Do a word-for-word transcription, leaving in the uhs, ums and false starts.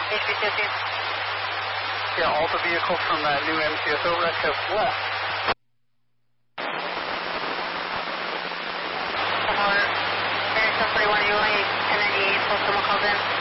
H B fifteen. Yeah, all the vehicles from that new M C S O wreck have left. Tower, Air seven forty-one, you only ten ninety-eight, so someone calls in.